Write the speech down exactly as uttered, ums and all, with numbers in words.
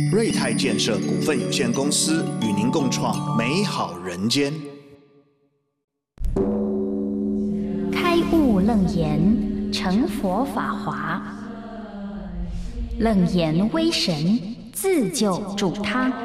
瑞泰建设股份有限公司与您共创美好人间。 开悟楞严，成佛法华。楞严威神，自救助他。